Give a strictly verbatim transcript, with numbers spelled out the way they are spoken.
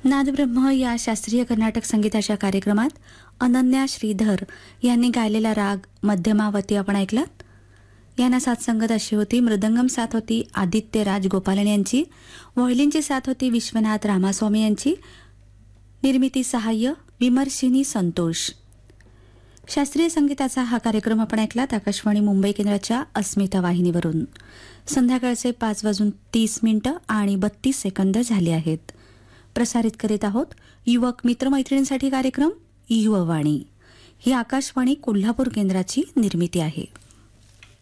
नादब्रह्म या शास्त्रीय कर्नाटक संगीताच्या कार्यक्रमात अनन्या श्रीधर यांनी गायलेला राग मध्यमावती आपण ऐकलात. यांना साथ संगत अशी होती. मृदंगम साथ होती आदित्य राज गोपालन यांची. व्हायोलिनची साथ होती विश्वनाथ रामास्वामी यांची. निर्मिती सहाय्य विमर्शिनी संतोष. शास्त्रीय संगीताचा हा कार्यक्रम आपण ऐकलात आकाशवाणी मुंबई केंद्राच्या अस्मिता वाहिनीवरून. संध्याकाळचे पाच वाजून तीस मिनिटं आणि बत्तीस सेकंद झाले आहेत. प्रसारित करीत आहोत युवक मित्रमैत्रिणींसाठी कार्यक्रम युववाणी. ही आकाशवाणी कोल्हापूर केंद्राची निर्मिती आहे.